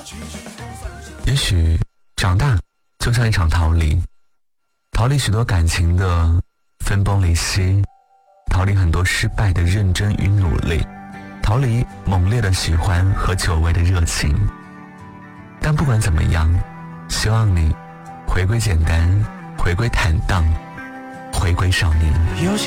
也许长大就像一场逃离，逃离许多感情的分崩离析，逃离很多失败的认真与努力，逃离猛烈的喜欢和久违的热情。但不管怎么样，希望你回归简单，回归坦荡，回归少年。